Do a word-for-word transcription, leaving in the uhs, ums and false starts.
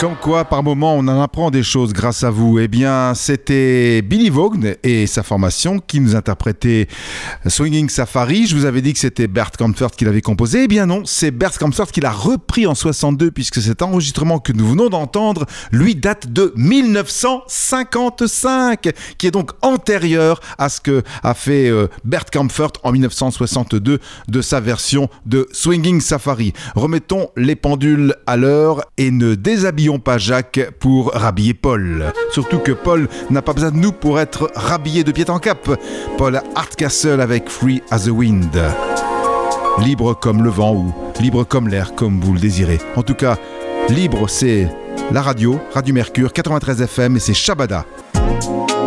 Comme quoi, par moments, on en apprend des choses grâce à vous. Eh bien, c'était Billy Vaughn et sa formation qui nous interprétait Swinging Safari. Je vous avais dit que c'était Bert Kaempfert qui l'avait composé. Eh bien non, c'est Bert Kaempfert qui l'a repris en soixante-deux, puisque cet enregistrement que nous venons d'entendre, lui, date de mille neuf cent cinquante-cinq, qui est donc antérieur à ce que a fait euh, Bert Kaempfert en mille neuf cent soixante-deux de sa version de Swinging Safari. Remettons les pendules à l'heure et ne déshabillons pas Jacques pour rhabiller Paul. Surtout que Paul n'a pas besoin de nous pour être rhabillé de pied en cap. Paul Hardcastle avec Free as the Wind. Libre comme le vent ou libre comme l'air, comme vous le désirez. En tout cas, libre, c'est la radio, Radio Mercure quatre-vingt-treize F M, et c'est Shabada